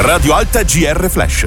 Radio Alta GR Flash.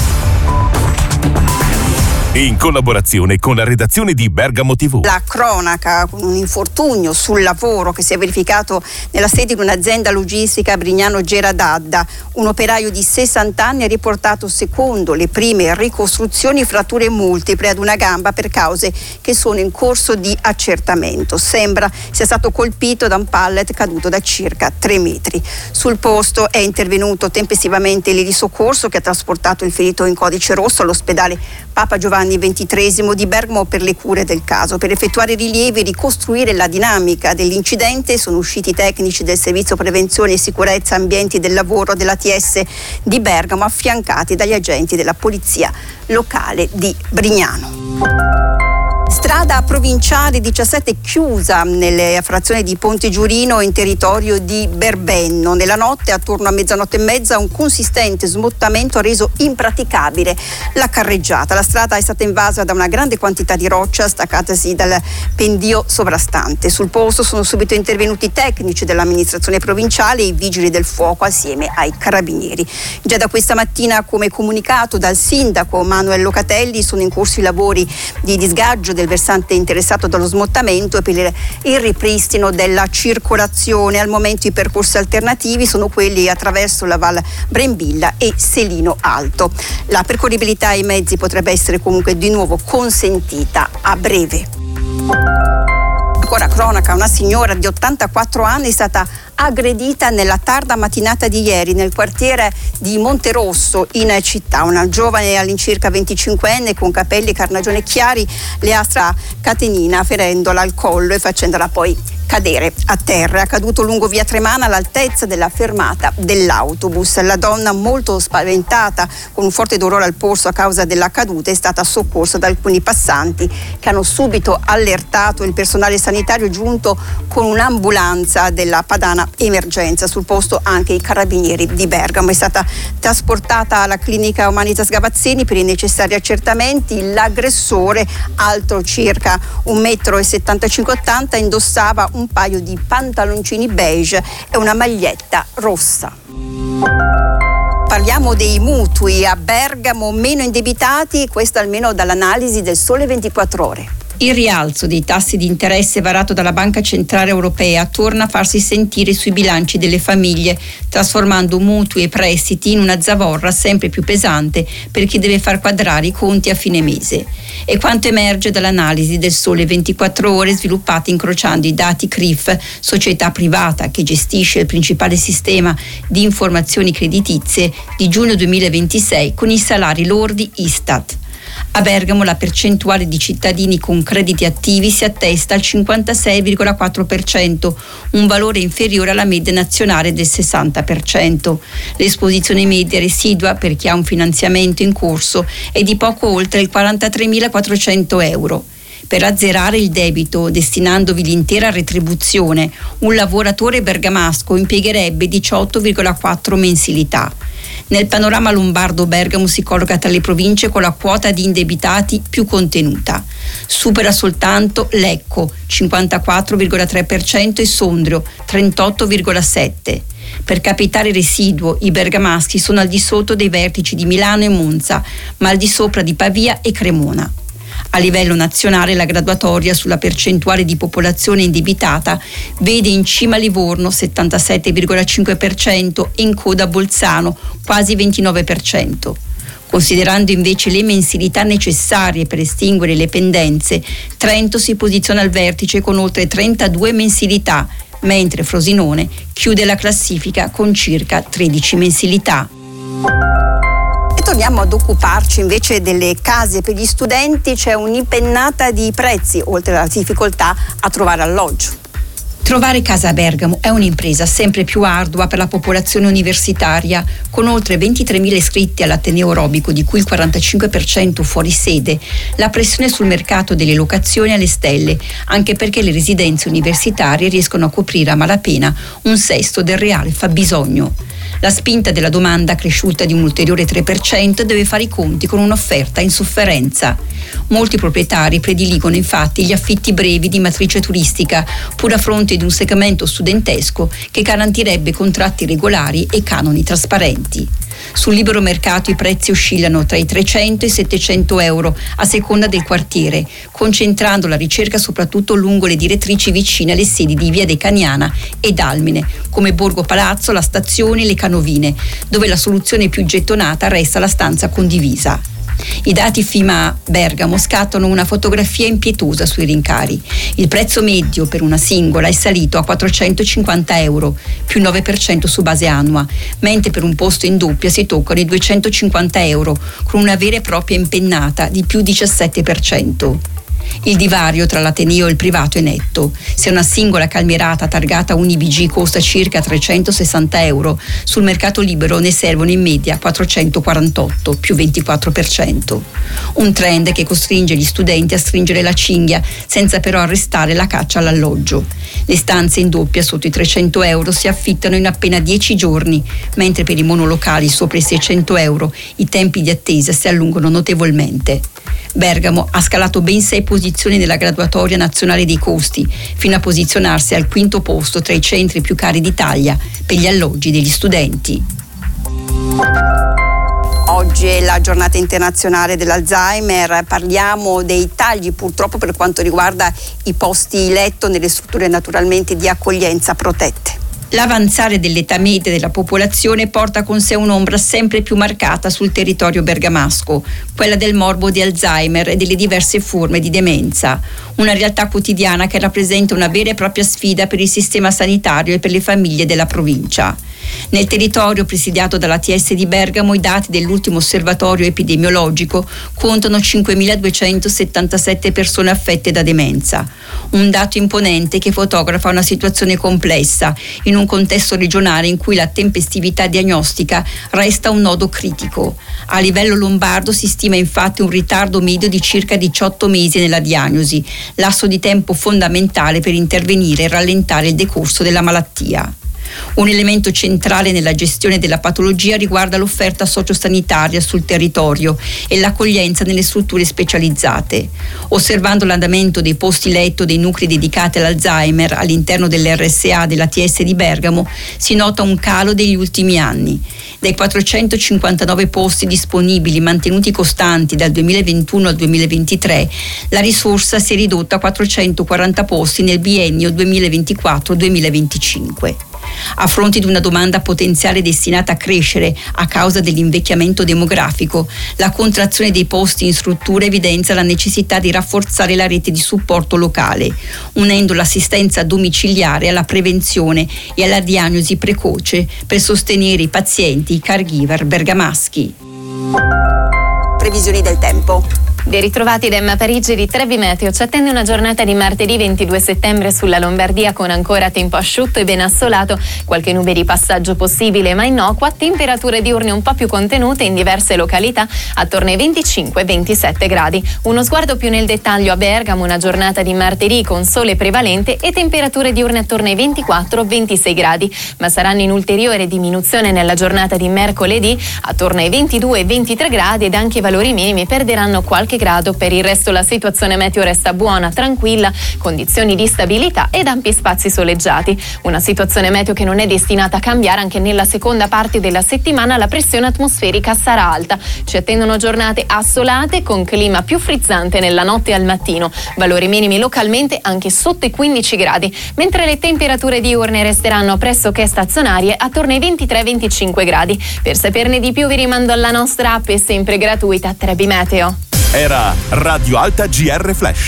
In collaborazione con la redazione di Bergamo TV. La cronaca, con un infortunio sul lavoro che si è verificato nella sede di un'azienda logistica a Brignano Geradadda. Un operaio di 60 anni ha riportato, secondo le prime ricostruzioni, fratture multiple ad una gamba per cause che sono in corso di accertamento. Sembra sia stato colpito da un pallet caduto da circa 3 metri. Sul posto è intervenuto tempestivamente il soccorso, che ha trasportato il ferito in codice rosso all'ospedale Papa Giovanni XXIII di Bergamo per le cure del caso. Per effettuare i rilievi e ricostruire la dinamica dell'incidente sono usciti i tecnici del Servizio Prevenzione e Sicurezza Ambienti del Lavoro dell'ATS di Bergamo, affiancati dagli agenti della Polizia Locale di Brignano. Strada provinciale 17 chiusa nelle frazioni di Ponte Giurino in territorio di Berbenno. Nella notte, attorno a mezzanotte e mezza, un consistente smottamento ha reso impraticabile la carreggiata. La strada è stata invasa da una grande quantità di roccia staccatasi dal pendio sovrastante. Sul posto sono subito intervenuti i tecnici dell'amministrazione provinciale e i vigili del fuoco assieme ai carabinieri. Già da questa mattina, come comunicato dal sindaco Manuel Locatelli, sono in corso i lavori di disgaggio del versante interessato dallo smottamento e per il ripristino della circolazione. Al momento i percorsi alternativi sono quelli attraverso la Val Brembilla e Selino Alto. La percorribilità ai mezzi potrebbe essere comunque di nuovo consentita a breve. Ancora cronaca, una signora di 84 anni è stata aggredita nella tarda mattinata di ieri nel quartiere di Monterosso in città. Una giovane all'incirca 25enne con capelli e carnagione chiari le ha catenina, ferendola al collo e facendola poi cadere a terra. È accaduto lungo via Tremana all'altezza della fermata dell'autobus. La donna, molto spaventata, con un forte dolore al polso a causa della caduta, è stata soccorsa da alcuni passanti che hanno subito allertato il personale sanitario giunto con un'ambulanza della Padana Emergenza. Sul posto anche i carabinieri di Bergamo. È stata trasportata alla clinica Humanitas Gavazzini per i necessari accertamenti. L'aggressore, alto circa 1,75 m, indossava un paio di pantaloncini beige e una maglietta rossa. Parliamo dei mutui a Bergamo meno indebitati, questo almeno dall'analisi del Sole 24 Ore. Il rialzo dei tassi di interesse varato dalla Banca Centrale Europea torna a farsi sentire sui bilanci delle famiglie, trasformando mutui e prestiti in una zavorra sempre più pesante per chi deve far quadrare i conti a fine mese. E quanto emerge dall'analisi del Sole 24 Ore sviluppata incrociando i dati CRIF, società privata che gestisce il principale sistema di informazioni creditizie, di giugno 2026 con i salari lordi Istat. A Bergamo la percentuale di cittadini con crediti attivi si attesta al 56,4%, un valore inferiore alla media nazionale del 60%. L'esposizione media residua per chi ha un finanziamento in corso è di poco oltre il 43.400 euro. Per azzerare il debito, destinandovi l'intera retribuzione, un lavoratore bergamasco impiegherebbe 18,4 mensilità. Nel panorama lombardo, Bergamo si colloca tra le province con la quota di indebitati più contenuta. Supera soltanto Lecco, 54,3%, e Sondrio, 38,7%. Per capitale residuo, i bergamaschi sono al di sotto dei vertici di Milano e Monza, ma al di sopra di Pavia e Cremona. A livello nazionale la graduatoria sulla percentuale di popolazione indebitata vede in cima Livorno 77,5% e in coda Bolzano quasi 29%. Considerando invece le mensilità necessarie per estinguere le pendenze, Trento si posiziona al vertice con oltre 32 mensilità, mentre Frosinone chiude la classifica con circa 13 mensilità. Torniamo ad occuparci invece delle case per gli studenti. C'è un'impennata di prezzi, oltre alla difficoltà a trovare alloggio. Trovare casa a Bergamo è un'impresa sempre più ardua per la popolazione universitaria. Con oltre 23.000 iscritti all'Ateneo Orobico, di cui il 45% fuori sede, la pressione sul mercato delle locazioni è alle stelle, anche perché le residenze universitarie riescono a coprire a malapena un sesto del reale fabbisogno. La spinta della domanda, cresciuta di un ulteriore 3%, deve fare i conti con un'offerta in sofferenza. Molti proprietari prediligono infatti gli affitti brevi di matrice turistica, pur a fronte di un segmento studentesco che garantirebbe contratti regolari e canoni trasparenti. Sul libero mercato i prezzi oscillano tra i 300 e i 700 euro a seconda del quartiere, concentrando la ricerca soprattutto lungo le direttrici vicine alle sedi di Via Decaniana e Dalmine, come Borgo Palazzo, la Stazione e le Canovine, dove la soluzione più gettonata resta la stanza condivisa. I dati FIMA Bergamo scattano una fotografia impietosa sui rincari. Il prezzo medio per una singola è salito a 450 euro, più 9% su base annua, mentre per un posto in doppia si toccano i 250 euro, con una vera e propria impennata di più 17%. Il divario tra l'ateneo e il privato è netto. Se una singola calmierata targata UniBG costa circa 360 euro, sul mercato libero ne servono in media 448, più 24%. Un trend che costringe gli studenti a stringere la cinghia, senza però arrestare la caccia all'alloggio. Le stanze in doppia sotto i 300 euro si affittano in appena 10 giorni, mentre per i monolocali sopra i 600 euro i tempi di attesa si allungano notevolmente. Bergamo ha scalato ben 6 posizioni nella graduatoria nazionale dei costi, fino a posizionarsi al 5° posto tra i centri più cari d'Italia per gli alloggi degli studenti. Oggi è la giornata internazionale dell'Alzheimer, parliamo dei tagli purtroppo per quanto riguarda i posti letto nelle strutture naturalmente di accoglienza protette. L'avanzare dell'età media della popolazione porta con sé un'ombra sempre più marcata sul territorio bergamasco, quella del morbo di Alzheimer e delle diverse forme di demenza. Una realtà quotidiana che rappresenta una vera e propria sfida per il sistema sanitario e per le famiglie della provincia. Nel territorio presidiato dall'ATS di Bergamo i dati dell'ultimo osservatorio epidemiologico contano 5.277 persone affette da demenza. Un dato imponente che fotografa una situazione complessa in un contesto regionale in cui la tempestività diagnostica resta un nodo critico. A livello lombardo si stima infatti un ritardo medio di circa 18 mesi nella diagnosi, lasso di tempo fondamentale per intervenire e rallentare il decorso della malattia. Un elemento centrale nella gestione della patologia riguarda l'offerta sociosanitaria sul territorio e l'accoglienza nelle strutture specializzate. Osservando l'andamento dei posti letto dei nuclei dedicati all'Alzheimer all'interno dell'RSA dell'ATS di Bergamo, si nota un calo degli ultimi anni. Dai 459 posti disponibili mantenuti costanti dal 2021 al 2023, la risorsa si è ridotta a 440 posti nel biennio 2024-2025. A fronte di una domanda potenziale destinata a crescere a causa dell'invecchiamento demografico, la contrazione dei posti in strutture evidenzia la necessità di rafforzare la rete di supporto locale, unendo l'assistenza domiciliare alla prevenzione e alla diagnosi precoce per sostenere i pazienti, i caregiver bergamaschi. Previsioni del tempo. Ben ritrovati da Emma Parigi di Trevi Meteo. Ci attende una giornata di martedì 22 settembre sulla Lombardia con ancora tempo asciutto e ben assolato, qualche nube di passaggio possibile ma innocua, temperature diurne un po' più contenute in diverse località attorno ai 25-27 gradi. Uno sguardo più nel dettaglio a Bergamo, una giornata di martedì con sole prevalente e temperature diurne attorno ai 24-26 gradi, ma saranno in ulteriore diminuzione nella giornata di mercoledì attorno ai 22-23 gradi ed anche i valori minimi perderanno qualche grado. Per il resto la situazione meteo resta buona, tranquilla, condizioni di stabilità ed ampi spazi soleggiati. Una situazione meteo che non è destinata a cambiare anche nella seconda parte della settimana. La pressione atmosferica sarà alta. Ci attendono giornate assolate con clima più frizzante nella notte e al mattino. Valori minimi localmente anche sotto i 15 gradi, mentre le temperature diurne resteranno pressoché stazionarie attorno ai 23-25 gradi. Per saperne di più vi rimando alla nostra app e sempre gratuita Trebi Meteo. Era Radio Alta GR Flash.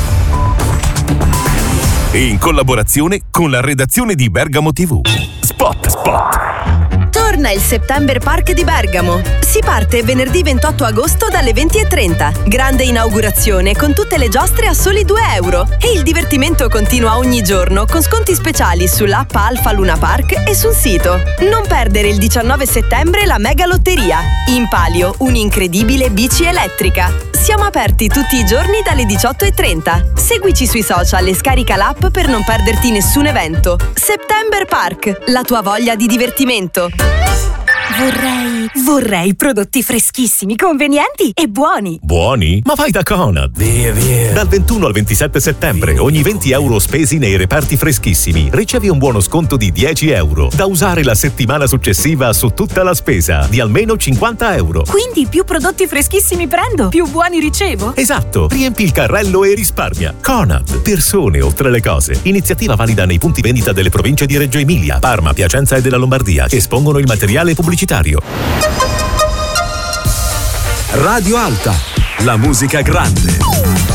In collaborazione con la redazione di Bergamo TV. Spot. Torna il September Park di Bergamo. Si parte venerdì 28 agosto dalle 20:30. Grande inaugurazione con tutte le giostre a soli €2 e il divertimento continua ogni giorno con sconti speciali sull'app Alfa Luna Park e sul sito. Non perdere il 19 settembre la mega lotteria. In palio un'incredibile bici elettrica. Siamo aperti tutti i giorni dalle 18:30. Seguici sui social e scarica l'app per non perderti nessun evento. September Park, la tua voglia di divertimento. Vorrei prodotti freschissimi, convenienti e buoni. Buoni? Ma vai da Conad! Via. Dal 21 al 27 settembre, ogni 20 euro spesi nei reparti freschissimi, ricevi un buono sconto di 10 euro, da usare la settimana successiva su tutta la spesa, di almeno 50 euro. Quindi più prodotti freschissimi prendo, più buoni ricevo? Esatto, riempi il carrello e risparmia. Conad, persone oltre le cose. Iniziativa valida nei punti vendita delle province di Reggio Emilia, Parma, Piacenza e della Lombardia, che espongono il materiale pubblicitario. Radio Alta, la musica grande.